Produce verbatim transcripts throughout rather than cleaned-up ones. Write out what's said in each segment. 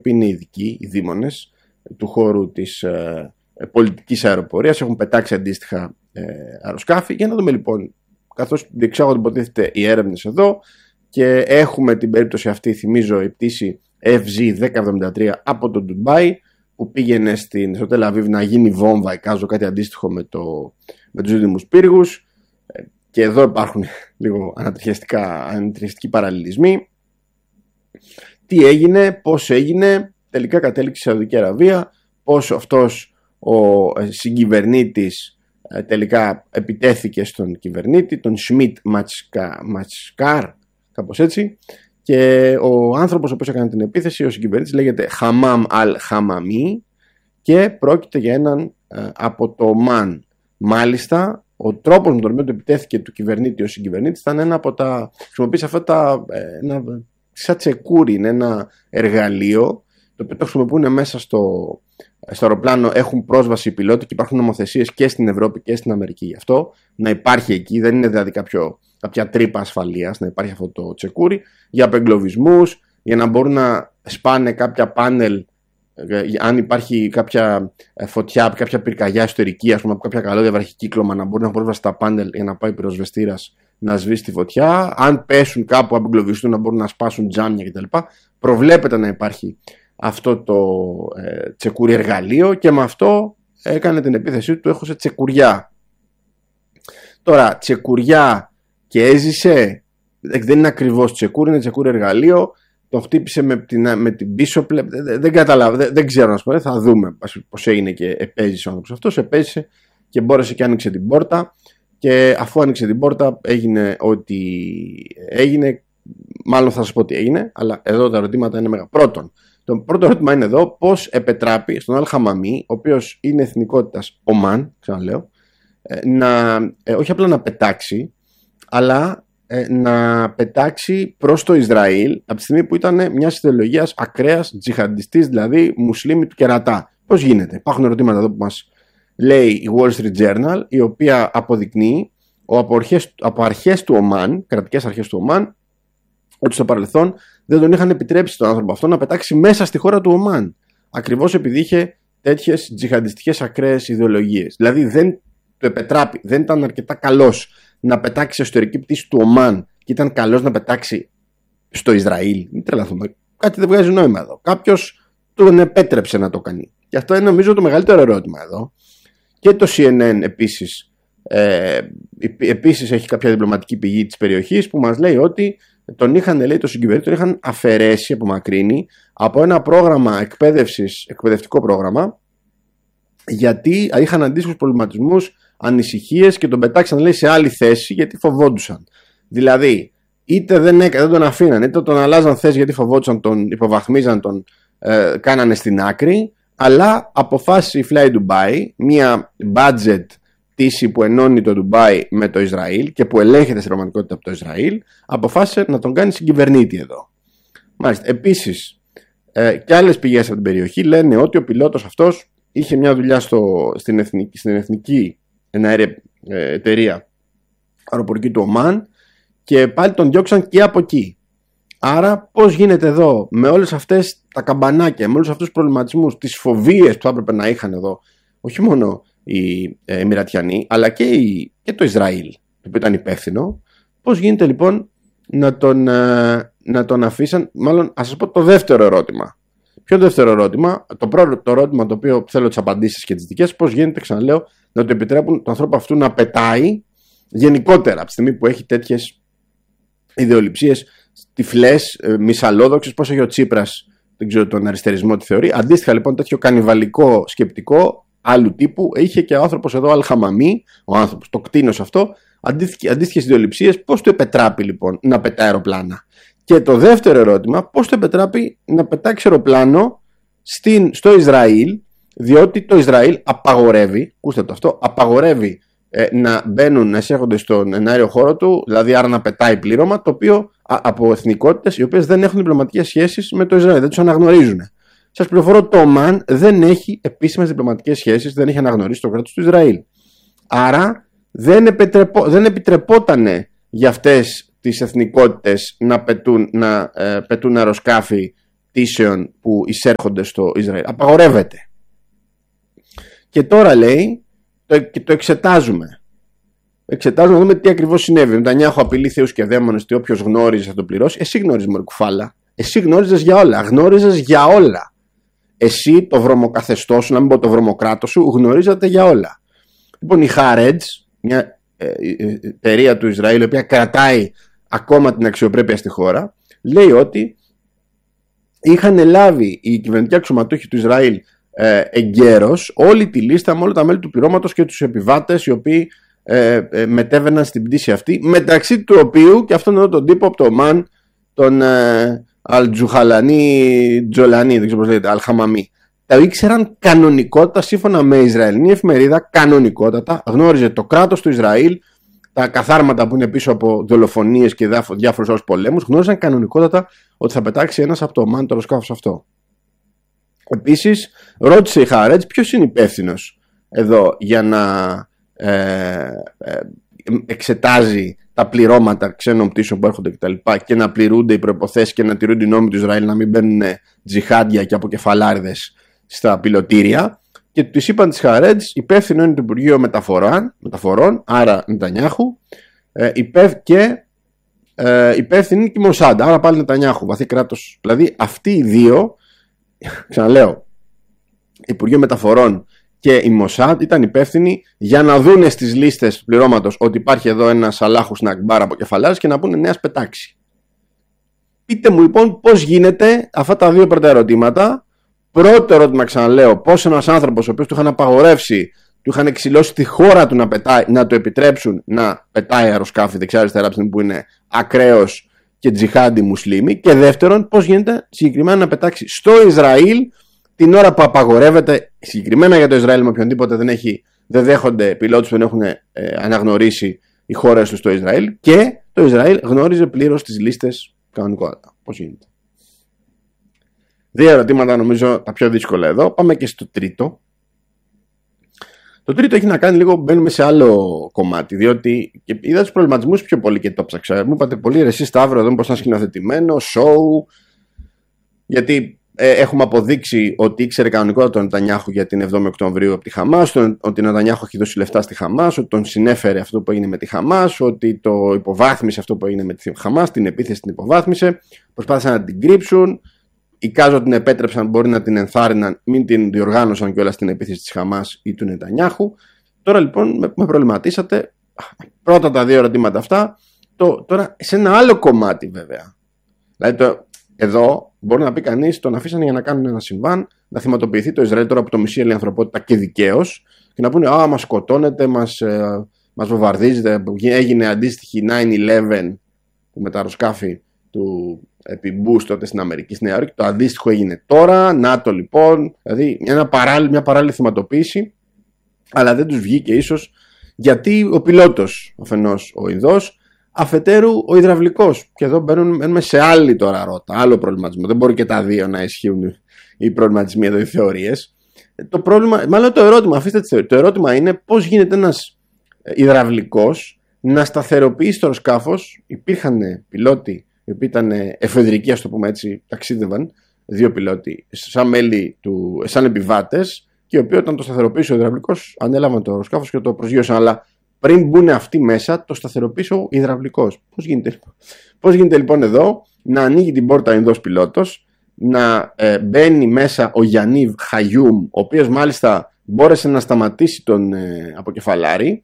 οποίοι είναι ειδικοί, οι δήμονες του χώρου της ε, πολιτικής αεροπορίας, έχουν πετάξει αντίστοιχα ε, αεροσκάφη. Για να δούμε λοιπόν, καθώς διεξάγονται υποτίθεται οι έρευνες εδώ και έχουμε την περίπτωση αυτή, θυμίζω, η πτήση εφ ζι δέκα εβδομήντα τρία από το Ντουμπάι, που πήγαινε στην, στο Τελ Αβίβ να γίνει βόμβα, εικάζω κάτι αντίστοιχο με, το, με τους δίδυμους πύργους. Και εδώ υπάρχουν λίγο ανατριχιαστικοί παραλληλισμοί. Τι έγινε, πώς έγινε, τελικά κατέληξε η Σαουδική Αραβία, πώς αυτός ο συγκυβερνήτης τελικά επιτέθηκε στον κυβερνήτη, τον Σμιτ Ματσκάρ, κάπως έτσι, και ο άνθρωπος ο οποίος έκανε την επίθεση, ο συγκυβερνήτης, λέγεται Χαμάμ Αλ Χαμαμί και πρόκειται για έναν από το Ομάν. Μάλιστα, ο τρόπος με τον οποίο επιτέθηκε του κυβερνήτη ο συγκυβερνήτης ήταν ένα από τα. Χρησιμοποίησε αυτά τα. Ένα, σαν τσεκούρι, είναι ένα εργαλείο το οποίο το χρησιμοποιούν μέσα στο, στο αεροπλάνο. Έχουν πρόσβαση οι πιλότοι και υπάρχουν νομοθεσίες και στην Ευρώπη και στην Αμερική γι' αυτό. Να υπάρχει εκεί, δεν είναι δηλαδή κάποιο, κάποια τρύπα ασφαλείας, να υπάρχει αυτό το τσεκούρι για απεγκλωβισμούς, για να μπορούν να σπάνε κάποια πάνελ. Αν υπάρχει κάποια φωτιά, κάποια πυρκαγιά εσωτερική, ας πούμε, από κάποια καλώδια βραχικύκλωμα, να μπορεί να πρόσβαση στα πάνελ για να πάει πυροσβεστήρας να σβήσει τη φωτιά. Αν πέσουν κάπου, απεγκλωβιστούν, να μπορούν να σπάσουν τζάμια κτλ. Προβλέπεται να υπάρχει αυτό το ε, τσεκούρι εργαλείο και με αυτό έκανε την επίθεσή του, έχωσε τσεκουριά. Τώρα, τσεκουριά και έζησε, δεν είναι ακριβώς τσεκούρι, είναι τσεκούρι εργαλείο. Τον χτύπησε με την, με την πίσω πλευρά. Δεν, δεν καταλάβω, δεν, δεν ξέρω να σου πω. Θα δούμε πώς έγινε και επέζησε ο άνθρωπος αυτός. Επέζησε και μπόρεσε και άνοιξε την πόρτα. Και αφού άνοιξε την πόρτα, έγινε ό,τι έγινε. Μάλλον θα σας πω τι έγινε, αλλά εδώ τα ερωτήματα είναι μεγάλα. Πρώτον, το πρώτο ερώτημα είναι εδώ πώς επετράπει στον Αλ Χαμαμί, ο οποίος είναι εθνικότητας Ομάν, ξαναλέω, να, ε, όχι απλά να πετάξει, αλλά να πετάξει προς το Ισραήλ από τη στιγμή που ήταν μια ιδεολογίας ακραίας τζιχαντιστής, δηλαδή μουσλίμι του κερατά. Πώς γίνεται? Υπάρχουν ερωτήματα εδώ που μας λέει η Wall Street Journal, η οποία αποδεικνύει από αρχές, από αρχές του Ομάν, κρατικές αρχές του Ομάν, ότι στο παρελθόν δεν τον είχαν επιτρέψει τον άνθρωπο αυτό να πετάξει μέσα στη χώρα του Ομάν, ακριβώς επειδή είχε τέτοιες τζιχαντιστικές ακραίες ιδεολογίες. Δηλαδή δεν το επετράπη, δεν ήταν αρκετά καλός να πετάξει εσωτερική πτήση του Ομάν και ήταν καλός να πετάξει στο Ισραήλ. Μην τρελαθούμε. Κάτι δεν βγάζει νόημα εδώ. Κάποιος τον επέτρεψε να το κάνει. Και αυτό είναι νομίζω το μεγαλύτερο ερώτημα εδώ. Και το σι εν εν επίσης, ε, επίσης έχει κάποια διπλωματική πηγή της περιοχής που μας λέει ότι τον είχαν, λέει, το συγκυβερνήτη, τον είχαν αφαιρέσει, απομακρύνει από ένα πρόγραμμα εκπαίδευσης, εκπαιδευτικό πρόγραμμα, γιατί είχαν αντίστοιχους προβληματισμούς, ανησυχίες και τον πετάξαν, λέει, σε άλλη θέση γιατί φοβόντουσαν. Δηλαδή, είτε δεν, έκα, δεν τον αφήναν, είτε τον αλλάζαν θέση γιατί φοβόντουσαν, τον υποβαθμίζαν, τον ε, κάνανε στην άκρη, αλλά αποφάσισε η Fly Dubai, μια budget πτήση που ενώνει το Ντουμπάι με το Ισραήλ και που ελέγχεται στην πραγματικότητα από το Ισραήλ, αποφάσισε να τον κάνει συγκυβερνήτη εδώ. Μάλιστα. Επίσης, ε, και άλλες πηγές από την περιοχή λένε ότι ο πιλότος αυτός είχε μια δουλειά στο, στην, εθνική, στην εθνική εναέρια εταιρεία αεροπορική του Ομάν και πάλι τον διώξαν και από εκεί. Άρα πώς γίνεται εδώ με όλες αυτές τα καμπανάκια, με όλους αυτούς τους προβληματισμούς, τις φοβίες που θα έπρεπε να είχαν εδώ, όχι μόνο οι Εμιρατιανοί, αλλά και, οι, και το Ισραήλ, το οποίο ήταν υπεύθυνο, πώς γίνεται λοιπόν να τον, να τον αφήσαν? Μάλλον ας σας πω το δεύτερο ερώτημα. Ποιο δεύτερο ερώτημα? Το πρώτο το ερώτημα το οποίο θέλω τις απαντήσεις και τις δικές, πώς γίνεται, ξαναλέω, να του επιτρέπουν τον άνθρωπο αυτού να πετάει γενικότερα από τη στιγμή που έχει τέτοιες ιδεολειψίες τυφλές, μυσαλλόδοξες, πώς έχει ο Τσίπρας, δεν ξέρω τον αριστερισμό τι θεωρεί. Αντίστοιχα λοιπόν τέτοιο κανιβαλικό σκεπτικό άλλου τύπου είχε και ο άνθρωπος εδώ, Αλ Χαμαμί, ο άνθρωπος, το κτήνος αυτό, αντίστοιχες ιδεολειψίες. Πώς του επετράπει λοιπόν να πετάει αεροπλάνα? Και το δεύτερο ερώτημα, πώς του επετράπει να πετάξει αεροπλάνο στην, στο Ισραήλ, διότι το Ισραήλ απαγορεύει, ακούστε το αυτό, απαγορεύει ε, να μπαίνουν, να εισέρχονται στον εναέριο χώρο του, δηλαδή άρα να πετάει πλήρωμα, το οποίο α, από εθνικότητες οι οποίες δεν έχουν διπλωματικές σχέσεις με το Ισραήλ, δεν τους αναγνωρίζουν. Σας πληροφορώ, το Ομάν δεν έχει επίσημες διπλωματικές σχέσεις, δεν έχει αναγνωρίσει το κράτος του Ισραήλ. Άρα δεν, επιτρεπό, δεν επιτρεπότανε για αυτές τις εθνικότητες να πετούν, να, ε, πετούν αεροσκάφη πτήσεων που εισέρχονται στο Ισραήλ. Απαγορεύεται. Και τώρα λέει, το, και το εξετάζουμε. Εξετάζουμε να δούμε τι ακριβώς συνέβη. Ο Νετανιάχου απειλεί θεούς και δαίμονες ότι όποιος γνώριζε θα το πληρώσει. Εσύ γνώριζες, μωρή κουφάλα. Εσύ γνώριζες για όλα. Γνώριζες για όλα. Εσύ, το βρωμοκαθεστώς σου, να μην πω το βρωμοκράτος σου, γνωρίζατε για όλα. Λοιπόν, η Χάρετζ, μια εταιρεία του Ισραήλ, η οποία κρατάει ακόμα την αξιοπρέπεια στη χώρα, λέει ότι είχαν λάβει οι κυβερνητικοί αξιωματούχοι του Ισραήλ ε, εγκαίρως όλη τη λίστα με όλα τα μέλη του πληρώματος και τους επιβάτες οι οποίοι ε, ε, μετέβαιναν στην πτήση αυτή, μεταξύ του οποίου και αυτόν εδώ τον τύπο από το Ομάν, τον ε, Αλτζουχαλανί Τζολανί, δεν ξέρω πώς λέγεται, Αλχαμαμί. Τα ήξεραν κανονικότητα, σύμφωνα με Ισραηλινή εφημερίδα, κανονικότατα. Γνώριζε το κράτος του Ισραήλ, τα καθάρματα που είναι πίσω από δολοφονίες και διάφορους άλλους πολέμους, γνώριζαν κανονικότατα ότι θα πετάξει ένας από το Ομάν το αεροσκάφος αυτό. Επίσης, ρώτησε η Χάρετζ ποιος είναι υπεύθυνος εδώ για να ε, ε, εξετάζει τα πληρώματα ξένων πτήσεων που έρχονται κτλ. Και, και να πληρούνται οι προϋποθέσεις και να τηρούνται οι νόμοι του Ισραήλ, να μην μπαίνουν τζιχάντια και αποκεφαλάριδες στα πιλωτήρια. Και τους είπαν της Χάρετζ, υπεύθυνο είναι το Υπουργείο Μεταφορών, μεταφορών άρα Νετανιάχου, ε, υπεύ, και ε, υπεύθυνη είναι και η Μοσάντ, άρα πάλι Νετανιάχου, βαθύ κράτος. Δηλαδή αυτοί οι δύο, ξαναλέω, Υπουργείο Μεταφορών και η Μοσάντ ήταν υπεύθυνοι για να δούνε στις λίστες του πληρώματος ότι υπάρχει εδώ ένα Σαλάχου Σνακμπάρ από κεφαλάρες και να πούνε νέας πετάξει. Πείτε μου λοιπόν πώς γίνεται αυτά τα δύο πρώτα ερωτήματα. Πρώτο ερώτημα, ξαναλέω, πώς ένας άνθρωπος ο οποίος του είχαν απαγορεύσει, του είχαν εξηλώσει τη χώρα του να, πετάει, να το επιτρέψουν να πετάει αεροσκάφη δεξιά-αριστερά που είναι ακραίος και τζιχάντι μουσλίμι. Και δεύτερον, πώς γίνεται συγκεκριμένα να πετάξει στο Ισραήλ την ώρα που απαγορεύεται, συγκεκριμένα για το Ισραήλ, με οποιονδήποτε δεν, έχει, δεν δέχονται πιλότους που δεν έχουν ε, αναγνωρίσει οι χώρες του στο Ισραήλ, και το Ισραήλ γνώριζε πλήρως τις λίστες κανονικότητα. Πώς γίνεται. Δύο ερωτήματα νομίζω τα πιο δύσκολα εδώ. Πάμε και στο τρίτο. Το τρίτο έχει να κάνει λίγο, μπαίνουμε σε άλλο κομμάτι, διότι είδα τους προβληματισμούς πιο πολύ και το ψάξα. Μου είπατε πολύ, ρε εσύ Σταύρο, εδώ πώς ήταν σκηνοθετημένο, show, γιατί ε, έχουμε αποδείξει ότι ήξερε κανονικότητα τον Νετανιάχου για την εβδόμη Οκτωβρίου από τη Χαμάς, ότι ο Νετανιάχου έχει δώσει λεφτά στη Χαμάς, ότι τον συνέφερε αυτό που έγινε με τη Χαμάς, ότι το υποβάθμισε αυτό που έγινε με τη Χαμάς, την επίθεση την υποβάθμισε, προσπάθησαν να την κρύψουν. Εικάζω ότι την επέτρεψαν, μπορεί να την ενθάρρυναν, μην την διοργάνωσαν κιόλας την επίθεση της Χαμάς ή του Νετανιάχου. Τώρα λοιπόν με, με προβληματίσατε. Πρώτα τα δύο ερωτήματα αυτά. Το, τώρα σε ένα άλλο κομμάτι βέβαια. Δηλαδή το, εδώ μπορεί να πει κανείς τον αφήσανε για να κάνουν ένα συμβάν, να θυματοποιηθεί το Ισραήλ τώρα από το μισή η ανθρωπότητα και δικαίως, και να πούνε α, μας σκοτώνετε, μας, ε, μας βομβαρδίζετε. Έγινε αντίστοιχη nine eleven που με τα αεροσκάφη του επί Μπούς τότε στην Αμερική, στη Νέα Υόρκη. Το αντίστοιχο έγινε τώρα. ΝΑΤΟ λοιπόν. Δηλαδή μια παράλληλη, μια παράλληλη θυματοποίηση. Αλλά δεν τους βγήκε ίσως γιατί ο πιλότος αφενός ο Ινδός, αφετέρου ο υδραυλικός. Και εδώ μπαίνουμε σε άλλη τώρα ρότα, άλλο προβληματισμό. Δεν μπορεί και τα δύο να ισχύουν οι προβληματισμοί εδώ, οι θεωρίες. Το πρόβλημα, μάλλον το ερώτημα, αφήστε τη θεωρία. Το ερώτημα είναι πώς γίνεται ένας υδραυλικός να σταθεροποιήσει το αεροσκάφος. Υπήρχαν πιλότοι οι οποίοι ήταν εφεδρικοί, ας το πούμε έτσι, ταξίδευαν, δύο πιλότοι, σαν μέλη του, σαν επιβάτες, και οι οποίοι όταν το σταθεροποίησε ο υδραυλικός ανέλαβαν το αεροσκάφος και το προσγείωσαν. Αλλά πριν μπουν αυτοί μέσα, το σταθεροποίησε ο υδραυλικός. Πώς γίνεται, πώς γίνεται λοιπόν εδώ να ανοίγει την πόρτα ο Ινδός πιλότος, να ε, μπαίνει μέσα ο Γιαννίβ Χαγιούμ, ο οποίος μάλιστα μπόρεσε να σταματήσει τον ε, αποκεφαλάρη.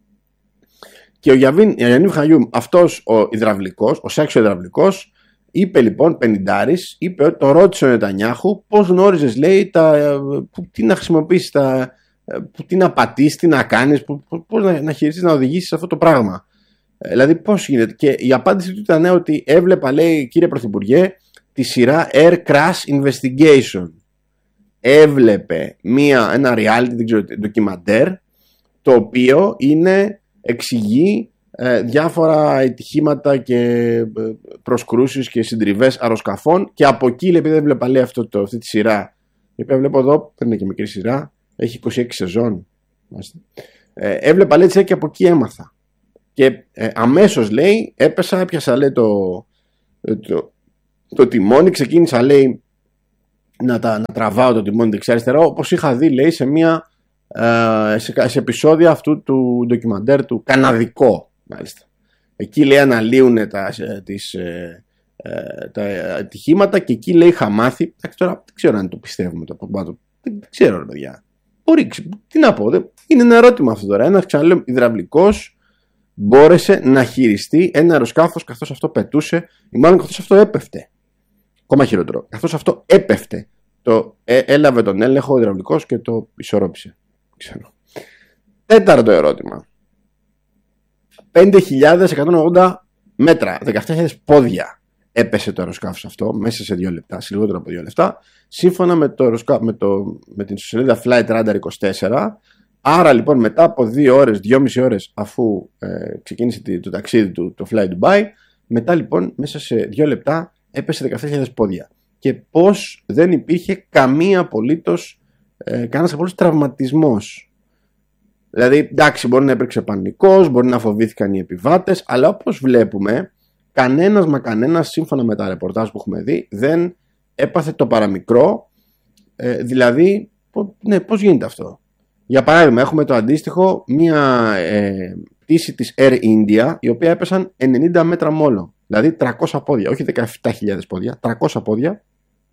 Και ο Γιαννίβ Χαγιούμ, αυτός ο υδραυλικός, ο σάξιο υδραυλικός, είπε λοιπόν, πενηντάρης, είπε ότι το ρώτησε ο Νετανιάχου πώς γνώριζες, λέει, τα, που, τι να χρησιμοποιήσεις, τα, που, τι να πατήσεις, τι να κάνεις, πώς να, να χειριστείς, να οδηγήσεις αυτό το πράγμα. Ε, δηλαδή πώς γίνεται. Και η απάντηση του ήταν ότι έβλεπα, λέει, κύριε Πρωθυπουργέ, τη σειρά Air Crash Investigation. Έβλεπε μία, ένα reality, δεν ξέρω, ντοκιμαντέρ, το οποίο είναι, εξηγεί ε, διάφορα ατυχήματα και προσκρούσεις και συντριβές αεροσκαφών, και από εκεί, επειδή δεν βλέπα, λέει, αυτό, το, αυτή τη σειρά, η οποία βλέπω εδώ, δεν είναι και μικρή σειρά, έχει είκοσι έξι σεζόν, ε, έβλεπα, λέει, και από εκεί έμαθα. Και ε, αμέσως, λέει, έπεσα, έπιασα, λέει, το, το, το τιμόνι, ξεκίνησα, λέει, να, τα, να τραβάω το τιμόνι δεξιά-αριστερά, όπως είχα δει, λέει, σε, μια, ε, σε, σε επεισόδια αυτού του ντοκιμαντέρ του καναδικό, μάλιστα. Εκεί, λέει, αναλύουν τα, τις, ε, ε, τα ατυχήματα και εκεί, λέει, είχα μάθει. Τώρα δεν ξέρω αν το πιστεύουμε το από. Δεν ξέρω, ρε παιδιά. Μπορεί, τι να πω, δεν, είναι ένα ερώτημα αυτό τώρα. Ένας, ξαναλέω, υδραυλικός μπόρεσε να χειριστεί ένα αεροσκάφος καθώς αυτό πετούσε, ή μάλλον καθώς αυτό έπεφτε. Ακόμα χειρότερο. Καθώς αυτό έπεφτε, το ε, έλαβε τον έλεγχο ο υδραυλικός και το ισορρόπησε. Ξέρω. Τέταρτο ερώτημα. πέντε χιλιάδες εκατόν ογδόντα μέτρα, δεκαεπτά χιλιάδες πόδια έπεσε το αεροσκάφος αυτό μέσα σε δύο λεπτά, σε λιγότερο από δύο λεπτά, σύμφωνα με, το αεροσκά... με, το... με την ιστοσελίδα Flight Radar είκοσι τέσσερα. Άρα λοιπόν μετά από δύο ώρες, δυόμιση ώρες αφού ε, ξεκίνησε το ταξίδι του, το Fly Dubai, μετά λοιπόν μέσα σε δύο λεπτά έπεσε δεκαεπτά χιλιάδες πόδια. Και πως δεν υπήρχε καμία απολύτως, ε, κανένας απολύτως τραυματισμός. Δηλαδή, εντάξει, μπορεί να υπήρξε πανικός, μπορεί να φοβήθηκαν οι επιβάτες, αλλά όπως βλέπουμε, κανένας μα κανένας, σύμφωνα με τα ρεπορτάζ που έχουμε δει, δεν έπαθε το παραμικρό. Ε, δηλαδή, πο, ναι, πώς γίνεται αυτό? Για παράδειγμα, έχουμε το αντίστοιχο, μια ε, πτήση της Air India, η οποία έπεσαν ενενήντα μέτρα μόνο. Δηλαδή τριακόσια πόδια, όχι δεκαεπτά χιλιάδες πόδια, τριακόσια πόδια,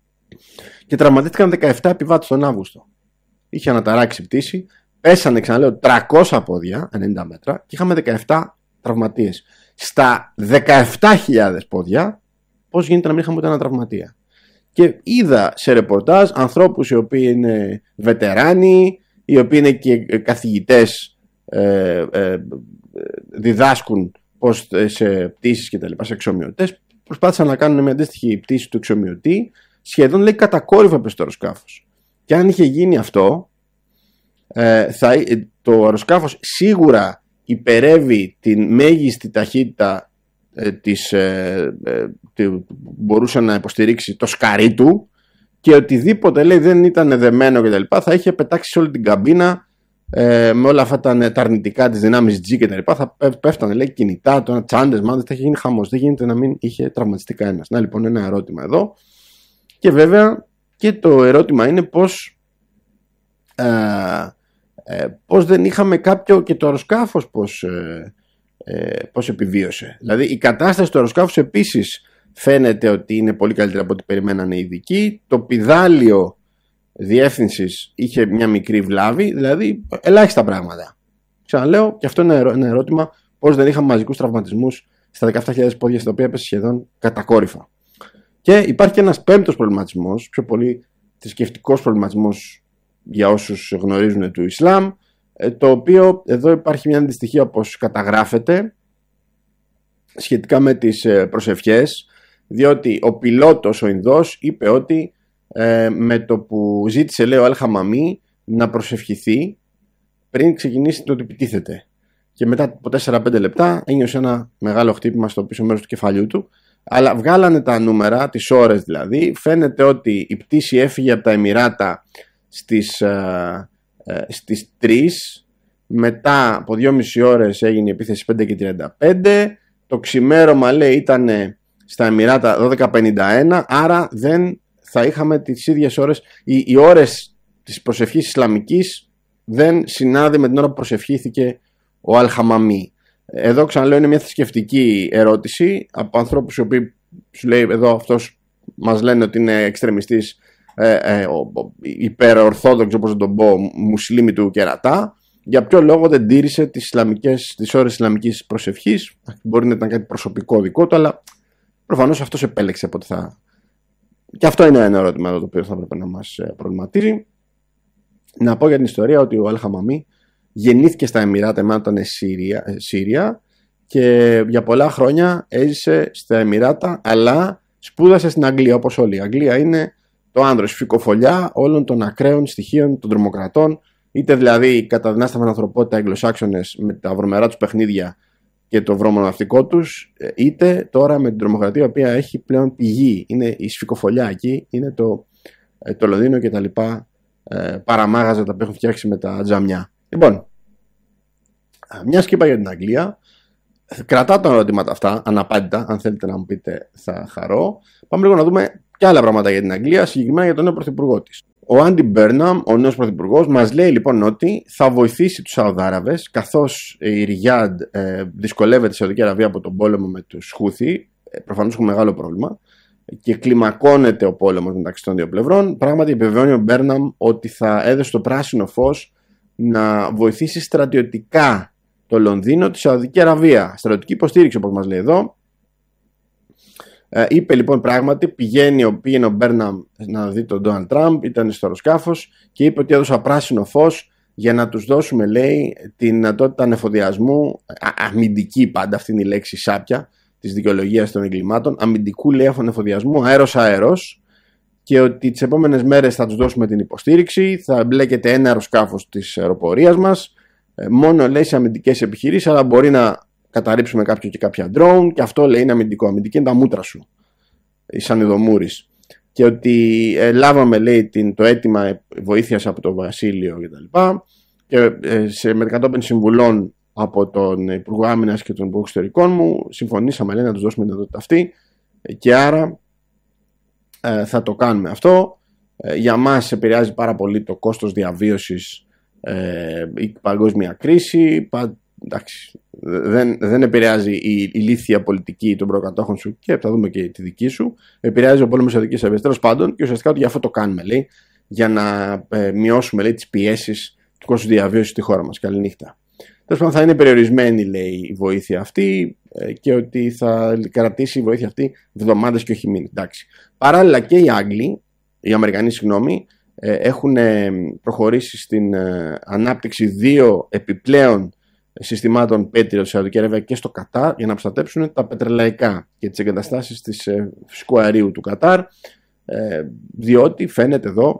και τραυματίστηκαν δεκαεπτά επιβάτες τον Αύγουστο. Είχε αναταράξει η πτήση, πέσανε, ξαναλέω, τριακόσια πόδια, ενενήντα μέτρα, και είχαμε δεκαεπτά τραυματίες. Στα δεκαεπτά χιλιάδες πόδια, πώς γίνεται να μην είχαμε ούτε ένα τραυματία? Και είδα σε ρεπορτάζ ανθρώπους οι οποίοι είναι βετεράνοι, οι οποίοι είναι και καθηγητές, ε, ε, διδάσκουν πώς σε πτήσεις και τα λοιπά, σε εξομοιωτές, προσπάθησαν να κάνουν μια αντίστοιχη πτήση του εξομοιωτή, σχεδόν, λέει, κατακόρυφα πες το αεροσκάφος. Και αν είχε γίνει αυτό, ε, θα, το αεροσκάφος σίγουρα υπερεύει την μέγιστη ταχύτητα ε, της, ε, ε, που μπορούσε να υποστηρίξει το σκαρί του, και οτιδήποτε, λέει, δεν ήταν δεμένο και τα λοιπά, θα είχε πετάξει σε όλη την καμπίνα, ε, με όλα αυτά τα, τα αρνητικά της δυνάμεις G και τα λοιπά, θα πέφτανε, λέει, κινητά, το τσάντες, μάντες, θα είχε γίνει χαμός. Δεν γίνεται να μην είχε τραυματιστεί κανένας. Να, λοιπόν, ένα ερώτημα εδώ. Και βέβαια και το ερώτημα είναι πώς, ε, ε, πώς δεν είχαμε κάποιο, και το αεροσκάφος πώς, ε, ε, πώς επιβίωσε. Δηλαδή η κατάσταση του αεροσκάφους επίσης φαίνεται ότι είναι πολύ καλύτερα από ό,τι περιμένανε οι ειδικοί. Το πηδάλιο διεύθυνσης είχε μια μικρή βλάβη, δηλαδή ελάχιστα πράγματα. Ξαναλέω, και αυτό είναι ένα ερώτημα, πώς δεν είχαμε μαζικούς τραυματισμούς στα δεκαεπτά χιλιάδες πόδια, στα οποία έπεσε σχεδόν κατακόρυφα. Και υπάρχει και ένας πέμπτος προβληματισμός, πιο πολύ θρησκευτικός προβληματισμός για όσους γνωρίζουν του Ισλάμ, το οποίο εδώ υπάρχει μια αντιστοιχία, όπως καταγράφεται, σχετικά με τις προσευχές, διότι ο πιλότος, ο Ινδός, είπε ότι ε, με το που ζήτησε, λέει, ο Αλ-Χαμαμί να προσευχηθεί πριν ξεκινήσει το ότι επιτίθεται, και μετά από τέσσερα πέντε λεπτά ένιωσε ένα μεγάλο χτύπημα στο πίσω μέρος του κεφαλιού του. Αλλά βγάλανε τα νούμερα, τις ώρες δηλαδή, φαίνεται ότι η πτήση έφυγε από τα Εμιράτα στις, ε, ε, στις τρεις, μετά από δυόμιση ώρες έγινε η επίθεση πέντε και τριάντα πέντε, το ξημέρωμα, λέει, ήταν στα Εμιράτα δώδεκα πενήντα ένα, άρα δεν θα είχαμε τις ίδιες ώρες, οι, οι ώρες της προσευχής Ισλαμικής δεν συνάδει με την ώρα που προσευχήθηκε ο Αλ-Χαμαμί. Εδώ, ξαναλέω, είναι μια θρησκευτική ερώτηση από ανθρώπους οι οποίοι, σου λέει εδώ αυτός, μας λένε ότι είναι εξτρεμιστής, ε, ε, υπερορθόδοξο, όπως να τον πω, μουσλίμι του κερατά. Για ποιο λόγο δεν τήρησε τις, Ισλαμικές, τις ώρες Ισλαμικής προσευχής? Μπορεί να ήταν κάτι προσωπικό δικό του, αλλά προφανώς αυτός επέλεξε πότε θα. Και αυτό είναι ένα ερώτημα εδώ το οποίο θα έπρεπε να μας προβληματίζει. Να πω για την ιστορία ότι ο Αλ-Χαμαμί γεννήθηκε στα Εμιράτα, εμένα ήταν Σύρια, Σύρια, και για πολλά χρόνια έζησε στα Εμιράτα, αλλά σπούδασε στην Αγγλία, όπως όλοι. Η Αγγλία είναι το άνδρος, φυκοφολιά όλων των ακραίων στοιχείων των τρομοκρατών, είτε δηλαδή καταδυνάστευαν την ανθρωπότητα οι Αγγλοσάξονες με τα βρωμερά τους παιχνίδια και το βρωμοναυτικό τους, είτε τώρα με την τρομοκρατία, η οποία έχει πλέον πηγή. Είναι η σφυκοφολιά εκεί, είναι το, το Λονδίνο και τα λοιπά ε, παραμάγαζα τα οποία έχουν φτιάξει με τα τζαμιά. Λοιπόν, μια σκήπα για την Αγγλία. Κρατάω τα ερωτήματα αυτά αναπάντητα. Αν θέλετε να μου πείτε, θα χαρώ. Πάμε λίγο να δούμε και άλλα πράγματα για την Αγγλία, συγκεκριμένα για τον νέο πρωθυπουργό της. Ο Άντι Μπέρναμ, ο νέος πρωθυπουργός, μας λέει λοιπόν ότι θα βοηθήσει τους Σαουδάραβες, καθώς η Ριάντ ε, δυσκολεύεται στη Σαουδική Αραβία από τον πόλεμο με τους Χούθι, ε, προφανώς έχουν μεγάλο πρόβλημα, και κλιμακώνεται ο πόλεμος μεταξύ των δύο πλευρών. Πράγματι επιβεβαιώνει ο Μπέρναμ ότι θα έδωσε το πράσινο φως να βοηθήσει στρατιωτικά το Λονδίνο τη Σαουδική Αραβία. Στρατιωτική υποστήριξη, όπως μας λέει εδώ. Ε, είπε λοιπόν πράγματι, πηγαίνει, πήγαινε ο Μπέρναμ να δει τον Ντόναλντ Τραμπ, ήταν στο αεροσκάφος και είπε ότι έδωσα πράσινο φως για να τους δώσουμε, λέει, τη δυνατότητα ανεφοδιασμού, α, αμυντική πάντα, αυτή είναι η λέξη σάπια της δικαιολογίας των εγκλημάτων, αμυντικού, λέει, ανεφοδιασμού αέρος-αέρος, και ότι τις επόμενες μέρες θα τους δώσουμε την υποστήριξη, θα μπλέκεται ένα αεροσκάφος της αεροπορίας μας, μόνο, λέει, σε αμυντικές επιχειρήσεις, αλλά μπορεί να καταρρύψουμε κάποιο και κάποια drone, και αυτό, λέει, είναι αμυντικό. Αμυντική είναι τα μούτρα σου, η Σανιδομούρης. Και ότι ε, λάβαμε, λέει, την, το αίτημα βοήθειας από το Βασίλειο κτλ. Και, και ε, σε μετακατόπιν συμβουλών από τον Υπουργό Άμυνας και τον Υπουργό Εξωτερικών μου, συμφωνήσαμε, λέει, να τους δώσουμε την δυνατότητα αυτή, και άρα ε, θα το κάνουμε αυτό. Ε, για μας επηρεάζει πάρα πολύ το κόστος διαβίωσης, ε, η παγκόσμια κρίση. Πα, εντάξει, δεν, δεν επηρεάζει η ηλίθια πολιτική των προκατόχων σου, και θα δούμε και τη δική σου. Επηρεάζει ο πόλεμος της Σαουδικής Αραβίας, τέλος πάντων, και ουσιαστικά ότι γι' αυτό το κάνουμε, λέει, για να ε, μειώσουμε, λέει, τις πιέσεις του κόστους διαβίωσης στη χώρα μας. Καληνύχτα. Τέλος πάντων, θα είναι περιορισμένη, λέει, η βοήθεια αυτή, ε, και ότι θα κρατήσει η βοήθεια αυτή εβδομάδες και όχι μήνες. Εντάξει. Παράλληλα, και οι Άγγλοι, οι Αμερικανοί, συγγνώμη, ε, έχουν ε, προχωρήσει στην ε, ανάπτυξη δύο επιπλέον συστημάτων Patriot στη Σαουδική Αραβία και στο Κατάρ, για να προστατέψουν τα πετρελαϊκά και τις εγκαταστάσεις της ε, φυσικού αερίου του Κατάρ, ε, διότι φαίνεται εδώ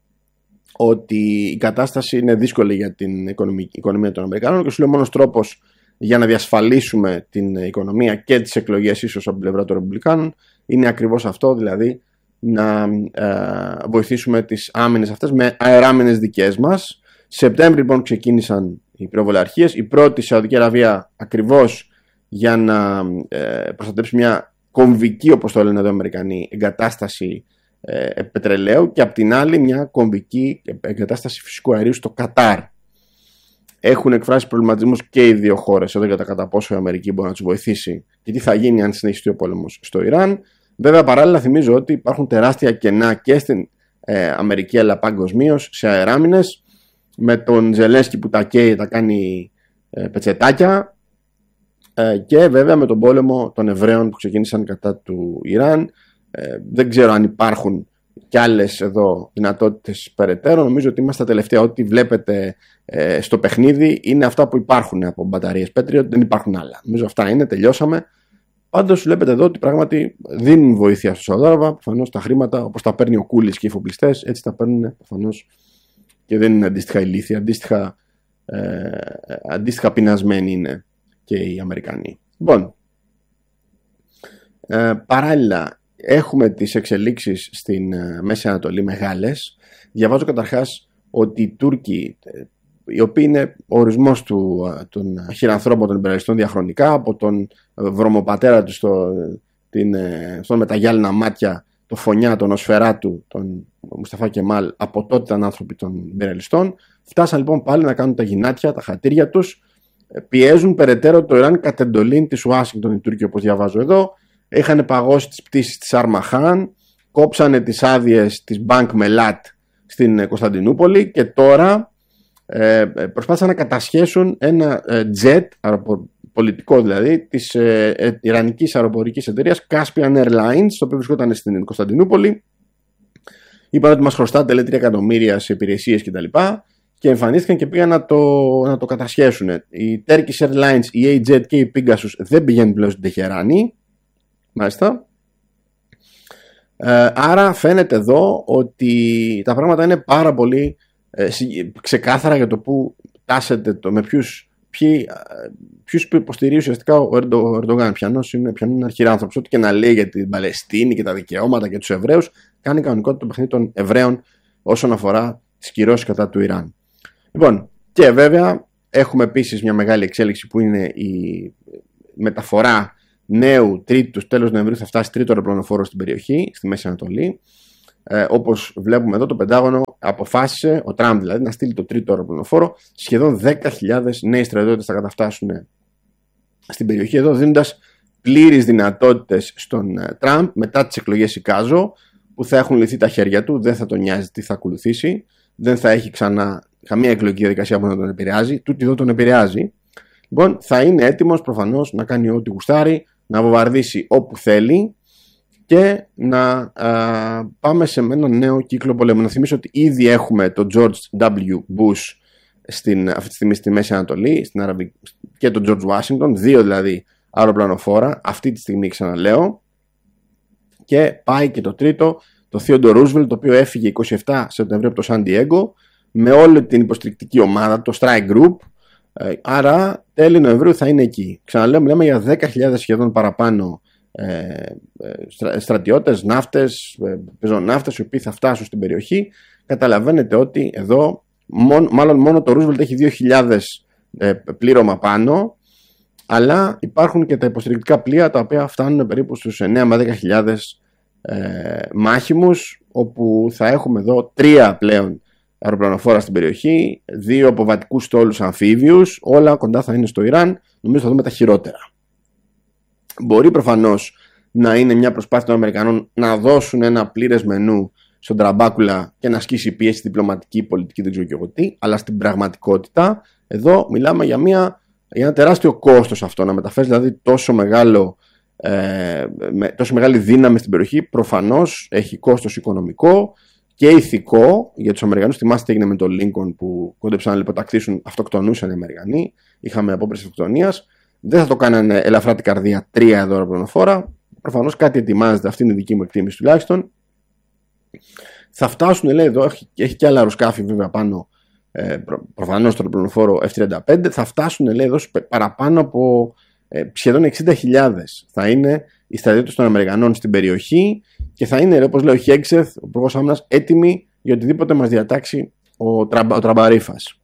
ότι η κατάσταση είναι δύσκολη για την οικονομία των Αμερικανών, και σου λέει ο μόνος τρόπος για να διασφαλίσουμε την οικονομία και τις εκλογές ίσως από την πλευρά των Ρεπουμπλικάνων είναι ακριβώς αυτό, δηλαδή να ε, βοηθήσουμε τις άμυνες αυτές με αεράμενες δικές μας. Σεπτέμβρη λοιπόν ξεκίνησαν οι πυροβολαρχίες, η πρώτη Σαουδική Αραβία ακριβώς για να ε, προστατεύσει μια κομβική, όπως το λένε εδώ οι Αμερικανοί, εγκατάσταση ε, πετρελαίου, και απ' την άλλη μια κομβική εγκατάσταση φυσικού αερίου στο Κατάρ. Έχουν εκφράσει προβληματισμούς και οι δύο χώρες εδώ για τα κατά πόσο η Αμερική μπορεί να τους βοηθήσει και τι θα γίνει αν συνεχιστεί ο πόλεμος στο Ιράν. Βέβαια, παράλληλα, θυμίζω ότι υπάρχουν τεράστια κενά και στην ε, Αμερική, αλλά παγκοσμίως, σε αεράμινες, με τον Ζελένσκι που τα καίει, τα κάνει ε, πετσετάκια, ε, και βέβαια με τον πόλεμο των Εβραίων που ξεκίνησαν κατά του Ιράν. Ε, δεν ξέρω αν υπάρχουν κι άλλες εδώ δυνατότητες περαιτέρω. Νομίζω ότι είμαστε τα τελευταία. Ό,τι βλέπετε ε, στο παιχνίδι είναι αυτά που υπάρχουν από μπαταρίες Patriot, δεν υπάρχουν άλλα. Νομίζω αυτά είναι, τελειώσαμε. Πάντως βλέπετε εδώ ότι πράγματι δίνουν βοήθεια στους Σαουδάραβα. Προφανώς τα χρήματα, όπως τα παίρνει ο Κούλης και οι εφοπλιστές, έτσι τα παίρνουν προφανώς, και δεν είναι αντίστοιχα ηλίθια, αντίστοιχα, ε, αντίστοιχα πεινασμένοι είναι και οι Αμερικανοί. Λοιπόν, ε, παράλληλα έχουμε τις εξελίξεις στην ε, Μέση Ανατολή μεγάλες. Διαβάζω καταρχάς ότι οι Τούρκοι, ε, οι οποίοι είναι ο ορισμός του, των χειρανθρώπων των υπεραλιστών διαχρονικά, από τον βρωμοπατέρα του στο, την, στον με τα γυάλινα μάτια, το φωνιά, τον Οσφαιράτου, τον Μουσταφά Κεμάλ, από τότε ήταν άνθρωποι των υπεραλιστών, φτάσαν λοιπόν πάλι να κάνουν τα γυνάτια, τα χατήρια τους, πιέζουν περαιτέρω το Ιράν κατ' εντολή της Ουάσιγκτον, οι Τούρκοι, όπως διαβάζω εδώ, είχαν παγώσει τις πτήσεις της Αρμαχάν, κόψανε τις άδειες της Bank Melat στην Κωνσταντινούπολη, και τώρα Ε, προσπάθησαν να κατασχέσουν ένα ε, jet, πολιτικό δηλαδή, της ε, ε, ιρανικής αεροπορικής εταιρείας Caspian Airlines, το οποίο βρισκόταν στην Κωνσταντινούπολη. Είπαν ότι μας χρωστάτε, λέει, τρία εκατομμύρια σε υπηρεσίες κτλ. Και εμφανίστηκαν και πήγαν να το, να το κατασχέσουν. Η Turkish Airlines, η A-Jet και η Pegasus δεν πηγαίνουν πλέον στην Τεχεράνη. Μάλιστα. Ε, άρα φαίνεται εδώ ότι τα πράγματα είναι πάρα πολύ Ε, ξεκάθαρα για το που τάσεται, το, με ποιους, ποιοι, ποιους υποστηρίζει ουσιαστικά ο, Ερντο, ο Ερντογάν. Πιανός είναι, πιανός είναι αρχιράνθρωπος. Ό,τι και να λέει για την Παλαιστίνη και τα δικαιώματα και τους Εβραίους, κάνει κανονικότητα το παιχνίδι των Εβραίων όσον αφορά τις κυρώσεις κατά του Ιράν. Λοιπόν, και βέβαια έχουμε επίσης μια μεγάλη εξέλιξη που είναι η μεταφορά νέου τρίτου, τέλος Νοεμβρίου θα φτάσει τρίτο αεροπλανοφόρο στην περιοχή, στη Μέση Ανατολή. Ε, όπως βλέπουμε εδώ, το Πεντάγωνο αποφάσισε, ο Τραμπ δηλαδή, να στείλει το τρίτο αεροπλανοφόρο. Σχεδόν δέκα χιλιάδες νέοι στρατιώτες θα καταφτάσουν στην περιοχή εδώ, δίνοντας πλήρεις δυνατότητες στον ε, Τραμπ μετά τις εκλογές εικάζω, που θα έχουν λυθεί τα χέρια του, δεν θα τον νοιάζει τι θα ακολουθήσει, δεν θα έχει ξανά καμία εκλογική διαδικασία που να τον επηρεάζει, τούτη εδώ τον επηρεάζει. Λοιπόν, θα είναι έτοιμος προφανώς να κάνει ό,τι γουστάρει, να βομβαρδίσει όπου θέλει και να α, πάμε σε ένα νέο κύκλο πολέμου. Να θυμίσω ότι ήδη έχουμε τον George W. Bush στην, αυτή τη στιγμή στη Μέση Ανατολή, στην Αραβική, και τον George Washington, δύο δηλαδή αεροπλανοφόρα, αυτή τη στιγμή ξαναλέω. Και πάει και το τρίτο, το Theodore Roosevelt, το οποίο έφυγε εικοστή εβδόμη Σεπτεμβρίου από το Σαν Διέγκο με όλη την υποστηρικτική ομάδα, το Strike Group. Άρα τέλη Νοεμβρίου θα είναι εκεί. Ξαναλέω, μιλάμε για δέκα χιλιάδες σχεδόν παραπάνω ε, στρατιώτες, ναύτες, πεζοναύτες, οι οποίοι θα φτάσουν στην περιοχή. Καταλαβαίνετε ότι εδώ μόνο, μάλλον μόνο το Roosevelt έχει δύο χιλιάδες ε, πλήρωμα πάνω, αλλά υπάρχουν και τα υποστηρικτικά πλοία, τα οποία φτάνουν περίπου στους εννέα με δέκα χιλιάδες ε, μάχημους, όπου θα έχουμε εδώ τρία πλέον αεροπλανοφόρα στην περιοχή, δύο αποβατικούς στόλους αμφίβιους, όλα κοντά θα είναι στο Ιράν. Νομίζω θα δούμε τα χειρότερα. Μπορεί προφανώς να είναι μια προσπάθεια των Αμερικανών να δώσουν ένα πλήρες μενού στον Τραμπάκουλα και να ασκήσει πίεση διπλωματική, πολιτική, δεν ξέρω και εγώ τι, αλλά στην πραγματικότητα εδώ μιλάμε για, μια, για ένα τεράστιο κόστος αυτό, να μεταφέρει δηλαδή τόσο, μεγάλο, ε, με, τόσο μεγάλη δύναμη στην περιοχή. Προφανώς έχει κόστος οικονομικό και ηθικό για τους Αμερικανούς. Θυμάστε τι έγινε με τον Λίνκον που κόντεψαν να λιποτακτήσουν, αυτοκτονούσαν οι Αμερικανοί. Είχαμε απόπειρες αυτοκτονίας. Δεν θα το κάνανε ελαφρά την καρδία τρία εδώ αεροπλανοφόρα. Προφανώς κάτι ετοιμάζεται, αυτή είναι η δική μου εκτίμηση τουλάχιστον. Θα φτάσουν, λέει εδώ, έχει, έχει και άλλα αεροσκάφη βέβαια πάνω, ε, προ, προφανώς το αεροπλανοφόρο εφ τριάντα πέντε. Θα φτάσουν, λέει εδώ, παραπάνω από ε, σχεδόν εξήντα χιλιάδες. Θα είναι οι στρατιώτες των Αμερικανών στην περιοχή και θα είναι, όπως λέει ο Χέγκσεθ, ο Υπουργός Άμυνας, έτοιμοι για οτιδήποτε μας διατάξει ο, τραμπα, ο Τραμπαρίφας.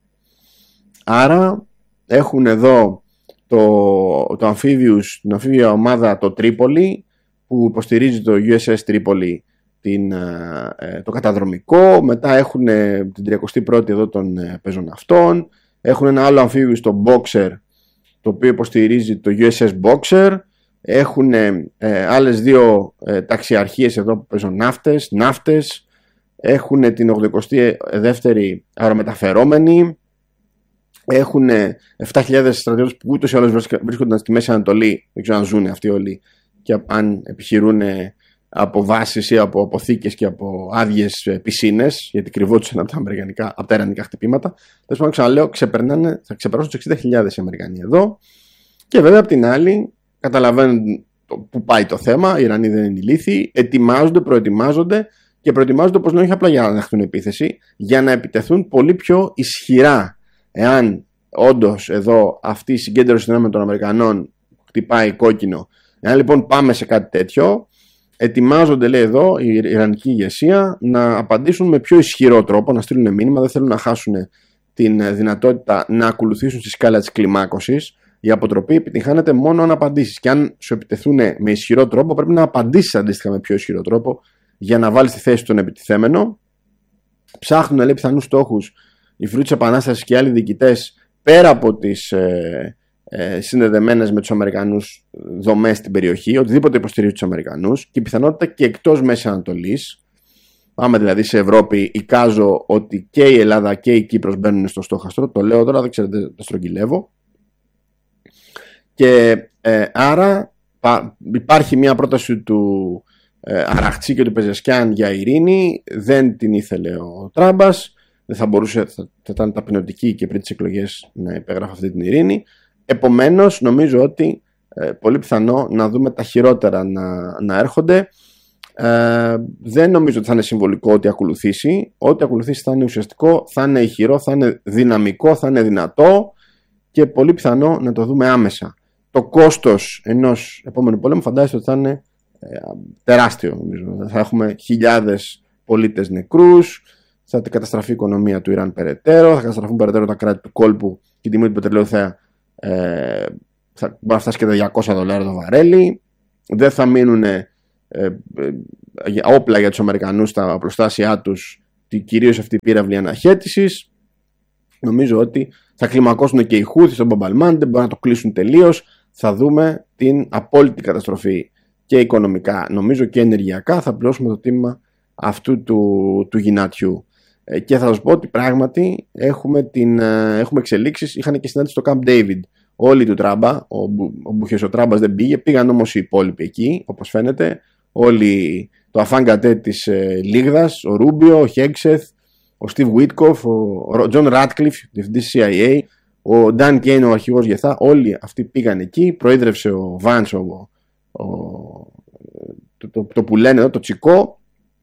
Άρα έχουν εδώ το, το αμφίβιους, την αμφίβια ομάδα το Τρίπολη, που υποστηρίζει το γιου ες ες Τρίπολη, την, ε, το καταδρομικό. Μετά έχουν την τριακοστή πρώτη εδώ των ε, πεζοναυτών. Έχουν ένα άλλο αμφίβιο στο Boxer, το οποίο υποστηρίζει το γιου ες ες Boxer. Έχουν ε, άλλες δύο ε, ταξιαρχίες εδώ, πεζοναύτες, ναύτες. Έχουν την ογδοηκοστή δεύτερη αερομεταφερόμενη. Έχουν επτά χιλιάδες στρατιώτες που ούτως ή άλλως βρίσκονταν στη Μέση Ανατολή. Δεν ξέρω αν ζουν αυτοί όλοι και αν επιχειρούν από βάσεις ή από αποθήκες και από άδειες πισίνες, γιατί κρυβόντουσαν από τα, αμερικανικά, από τα ιρανικά χτυπήματα. Τέλος πάντων, ξαναλέω, ξεπερνάνε, θα ξεπεράσουν τους εξήντα χιλιάδες οι Αμερικανοί εδώ. Και βέβαια από την άλλη, καταλαβαίνουν πού πάει το θέμα. Οι Ιρανοί δεν είναι ηλίθιοι. Ετοιμάζονται, προετοιμάζονται και προετοιμάζονται, όπως λέω, όχι απλά για να δεχτούν επίθεση, για να επιτεθούν πολύ πιο ισχυρά. Εάν όντως εδώ αυτή η συγκέντρωση δυνάμεων των Αμερικανών χτυπάει κόκκινο, εάν λοιπόν πάμε σε κάτι τέτοιο, ετοιμάζονται, λέει εδώ, η Ιρανική ηγεσία να απαντήσουν με πιο ισχυρό τρόπο, να στείλουν μήνυμα. Δεν θέλουν να χάσουν την δυνατότητα να ακολουθήσουν στη σκάλα της κλιμάκωσης. Η αποτροπή επιτυγχάνεται μόνο αν απαντήσεις. Και αν σου επιτεθούν με ισχυρό τρόπο, πρέπει να απαντήσεις αντίστοιχα με πιο ισχυρό τρόπο για να βάλεις στη θέση τον επιτιθέμενο. Ψάχνουν, λέει, πιθανούς στόχους οι Φρούτς Επανάστασης και άλλοι διοικητές πέρα από τις ε, ε, συνδεδεμένες με τους Αμερικανούς δομές στην περιοχή, οτιδήποτε υποστηρίζει τους Αμερικανούς, και η πιθανότητα και εκτός Μέσης Ανατολής. Πάμε δηλαδή σε Ευρώπη. Εικάζω ότι και η Ελλάδα και η Κύπρος μπαίνουν στο στόχαστρο. Το λέω τώρα, δεν ξέρετε, το στρογγυλεύω. Και ε, άρα πα, υπάρχει μια πρόταση του ε, Αραχτσί και του Πεζεσκιάν για ειρήνη. Δεν την ήθελε ο Τράμπας. Δεν θα μπορούσε, θα, θα ήταν ταπεινωτική και πριν τις εκλογές να υπέγραφε αυτή την ειρήνη. Επομένως, νομίζω ότι ε, πολύ πιθανό να δούμε τα χειρότερα να, να έρχονται. Ε, δεν νομίζω ότι θα είναι συμβολικό ό,τι ακολουθήσει. Ό,τι ακολουθήσει θα είναι ουσιαστικό, θα είναι ηχηρό, θα είναι δυναμικό, θα είναι δυνατό και πολύ πιθανό να το δούμε άμεσα. Το κόστος ενός επόμενου πολέμου φαντάζεστε ότι θα είναι ε, τεράστιο. Νομίζω. Θα έχουμε χιλιάδες πολίτες νεκρούς, θα καταστραφεί η οικονομία του Ιράν περαιτέρω, θα καταστραφούν περαιτέρω τα κράτη του κόλπου και η τιμή του πετρελαίου θα ε, θα, μπορεί να φτάσει και τα διακόσια δολάρια το βαρέλι. Δεν θα μείνουν ε, ε, ε, όπλα για τους Αμερικανούς στα οπλοστάσια τους, κυρίως αυτή η πύραυλη αναχέτησης. Νομίζω ότι θα κλιμακώσουν και οι Χούθι στον Μπαμπαλμάντε, μπορεί να το κλείσουν τελείως. Θα δούμε την απόλυτη καταστροφή και οικονομικά, νομίζω και ενεργειακά. Θα πληρώσουμε το τίμημα αυτού του, του γυνατιού. Ε, και θα σας πω ότι πράγματι έχουμε, την, ε, έχουμε εξελίξεις. Είχαν και συνάντηση στο Camp David όλοι του Τράμπα. Ο, ο Μπουχές ο Τράμπας δεν πήγε, πήγαν όμως οι υπόλοιποι εκεί, όπως φαίνεται. Όλοι, το αφάνγκατέ της ε, Λίγδας, ο Ρούμπιο, ο Χέγκσεθ, ο Στιβ Βίτκοφ, ο Τζον Ράτκλιφ, διευθυντής της σι άι έι, ο Νταν Κέιν, ο αρχηγός Γεθά, όλοι αυτοί πήγαν εκεί. Προείδρευσε ο Βάνς, ο, ο, το, το, το που λένε εδώ, το τσικό.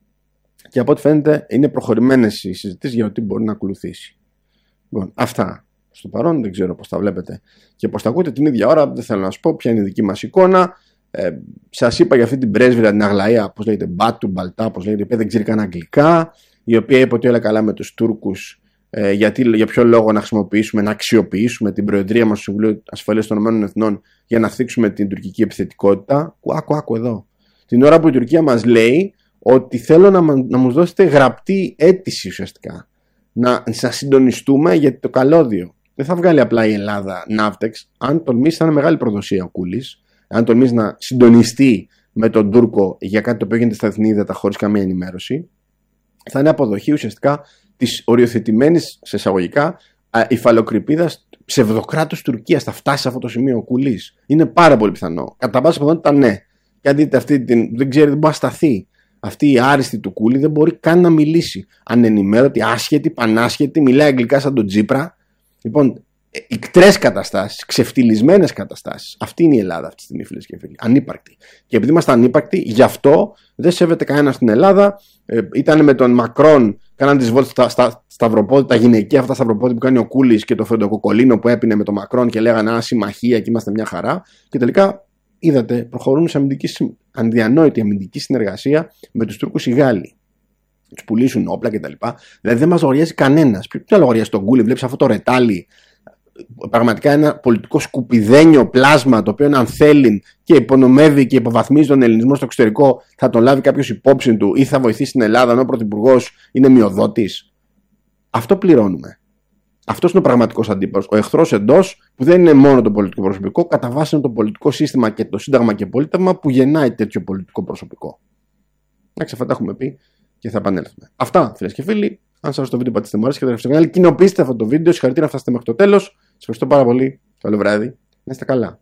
Και από ό,τι φαίνεται είναι προχωρημένες οι συζητήσεις για το τι μπορεί να ακολουθήσει. Λοιπόν, αυτά στο παρόν, δεν ξέρω πώς τα βλέπετε και πώς τα ακούτε. Την ίδια ώρα δεν θέλω να σας πω ποια είναι η δική μας εικόνα. Ε, σας είπα για αυτή την πρέσβυρα, την Αγλαία, πώς λέγεται, Μπάτου, Μπαλτά, πώς λέγεται, η οποία δεν ξέρει καν αγγλικά, η οποία είπε ότι όλα καλά με τους Τούρκους, ε, γιατί, για ποιο λόγο να χρησιμοποιήσουμε, να αξιοποιήσουμε την Προεδρία μας του Συμβουλίου Ασφαλείας των Ηνωμένων Εθνών για να θίξουμε την τουρκική επιθετικότητα. Άκου, άκου εδώ. Την ώρα που η Τουρκία μας λέει ότι θέλω να, να μου δώσετε γραπτή αίτηση ουσιαστικά. Να, να συντονιστούμε για το καλώδιο. Δεν θα βγάλει απλά η Ελλάδα Ναύτεξ. Αν τολμήσει, θα είναι μεγάλη προδοσία ο Κούλης. Αν τολμήσει να συντονιστεί με τον Τούρκο για κάτι το οποίο γίνεται στα διεθνή ύδατα χωρίς καμία ενημέρωση, θα είναι αποδοχή ουσιαστικά της οριοθετημένης, σε εισαγωγικά, υφαλοκρηπίδας ψευδοκράτους Τουρκίας. Θα φτάσει σε αυτό το σημείο ο Κούλης. Είναι πάρα πολύ πιθανό. Κατά πάσα πιθανότητα ναι. Και αν δείτε αυτή την. Δεν ξέρει, δεν μπορεί να σταθεί. Αυτή η άριστη του Κούλη δεν μπορεί καν να μιλήσει. Ανενημέρωτη, άσχετη, πανάσχετη, μιλάει αγγλικά σαν τον Τζίπρα. Λοιπόν, ικτρές καταστάσεις, ξεφτυλισμένες καταστάσεις. Αυτή είναι η Ελλάδα αυτή τη στιγμή, φίλες και φίλοι. Ανύπαρκτη. Και επειδή είμαστε ανύπαρκτοι, γι' αυτό δεν σέβεται κανένα στην Ελλάδα. Ε, ήταν με τον Μακρόν, κάναν τις βόλτες στα, στα σταυροπόδια, τα γυναικεία αυτά σταυροπόδια που κάνει ο Κούλης και το Φεντοκοκολίνο που έπινε με τον Μακρόν και λέγανε Α, συμμαχία και είμαστε μια χαρά. Και τελικά, είδατε, προχωρούν σε αμυντική, ανδιανόητη αμυντική συνεργασία με τους Τούρκους οι Γάλλοι. Τους πουλήσουν όπλα κτλ. Δηλαδή δεν μας λογαριάζει κανένας. Ποιο να λογαριάζει τον Κούλη, βλέπεις αυτό το ρετάλι. Πραγματικά ένα πολιτικό σκουπιδένιο πλάσμα το οποίο αν θέλει και υπονομεύει και υποβαθμίζει τον ελληνισμό στο εξωτερικό, θα τον λάβει κάποιος υπόψη του ή θα βοηθήσει την Ελλάδα ενώ ο πρωθυπουργός είναι μειοδότης. Αυτό πληρώνουμε. Αυτός είναι ο πραγματικός αντίπαλος. Ο εχθρός εντός, που δεν είναι μόνο το πολιτικό προσωπικό, κατά βάση είναι το πολιτικό σύστημα και το σύνταγμα και πολίτευμα που γεννάει τέτοιο πολιτικό προσωπικό. Εντάξει, αυτά τα έχουμε πει και θα επανέλθουμε. Αυτά, φίλες και φίλοι. Αν σας το βίντεο πατήστε μου άρεσε και το κανάλι, κοινοποιήστε αυτό το βίντεο. Συγχαρητήρια να φτάσετε μέχρι το τέλος. Σας ευχαριστώ πάρα πολύ. Καλό βράδυ. Να είστε καλά.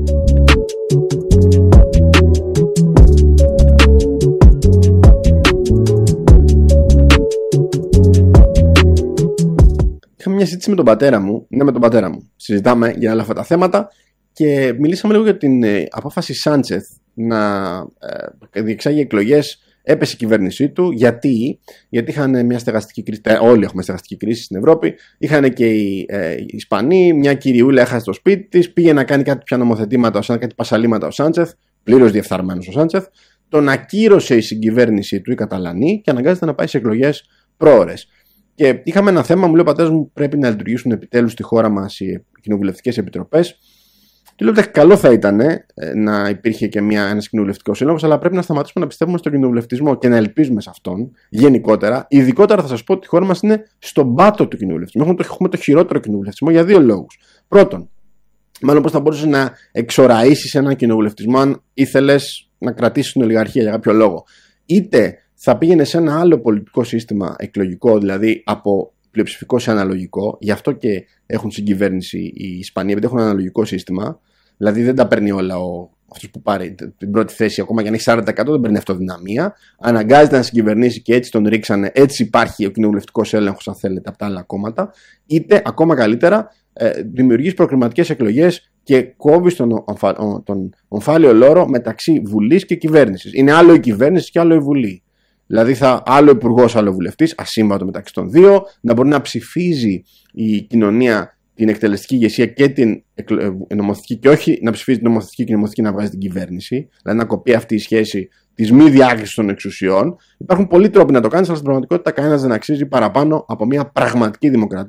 Είχαμε μια συζήτηση με τον πατέρα μου. Ναι, με τον πατέρα μου. Συζητάμε για όλα αυτά τα θέματα και μιλήσαμε λίγο για την ε, απόφαση Σάντσεθ να ε, διεξάγει εκλογές. Έπεσε η κυβέρνησή του. Γιατί, Γιατί είχαν μια στεγαστική κρίση. Όλοι έχουμε στεγαστική κρίση στην Ευρώπη. Είχαν και οι, ε, οι Ισπανοί. Μια κυριούλα έχασε το σπίτι της. Πήγε να κάνει κάτι πια νομοθετήματα, σαν κάτι πασαλήματα ο Σάντσεθ. Πλήρως διεφθαρμένος ο Σάντσεθ. Τον ακύρωσε η συγκυβέρνησή του, η Καταλανή, και αναγκάζεται να πάει σε εκλογές πρόωρες. Και είχαμε ένα θέμα, μου λέει ο πατέρας μου, πρέπει να λειτουργήσουν επιτέλους στη χώρα μας οι κοινοβουλευτικές επιτροπές. Του λέω ότι καλό θα ήταν ε, να υπήρχε και ένα κοινοβουλευτικό σύλλογο, αλλά πρέπει να σταματήσουμε να πιστεύουμε στον κοινοβουλευτισμό και να ελπίζουμε σε αυτόν γενικότερα. Ειδικότερα θα σας πω ότι η χώρα μας είναι στον πάτο του κοινοβουλευτισμού. Έχουμε το, έχουμε το χειρότερο κοινοβουλευτισμό για δύο λόγους. Πρώτον, μάλλον πώς θα μπορούσε να εξοραΐσεις έναν κοινοβουλευτισμό αν ήθελες να κρατήσεις την ολιγαρχία για κάποιο λόγο. Είτε θα πήγαινε σε ένα άλλο πολιτικό σύστημα εκλογικό, δηλαδή από πλειοψηφικό σε αναλογικό, γι' αυτό και έχουν συγκυβέρνηση οι Ισπανοί, επειδή έχουν αναλογικό σύστημα. Δηλαδή δεν τα παίρνει όλα ο, αυτός που πάρει την πρώτη θέση, ακόμα και αν έχει σαράντα τοις εκατό δεν παίρνει αυτοδυναμία. Αναγκάζεται να συγκυβερνήσει και έτσι τον ρίξανε. Έτσι υπάρχει ο κοινοβουλευτικός έλεγχος, αν θέλετε, από τα άλλα κόμματα. Είτε ακόμα καλύτερα, ε, δημιουργείς προκριματικές εκλογές και κόβεις τον, τον ομφάλιο λόρο μεταξύ Βουλής και κυβέρνησης. Είναι άλλο η κυβέρνηση και άλλο η Βουλή. Δηλαδή θα άλλο υπουργός, άλλο βουλευτής, ασύμβατο μεταξύ των δύο, να μπορεί να ψηφίζει η κοινωνία την εκτελεστική ηγεσία και την νομοθετική, και όχι να ψηφίζει την νομοθετική και η νομοθετική να βγάζει την κυβέρνηση, δηλαδή να κοπεί αυτή η σχέση της μη διάκρισης των εξουσιών. Υπάρχουν πολλοί τρόποι να το κάνεις, αλλά στην πραγματικότητα κανένας δεν αξίζει παραπάνω από μια πραγματική δημοκρατία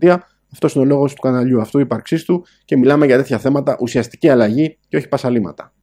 αυτός είναι ο λόγος του καναλιού αυτού, ύπαρξής του, και μιλάμε για τέτοια θέματα, ουσιαστική αλλαγή και όχι πασαλήματα.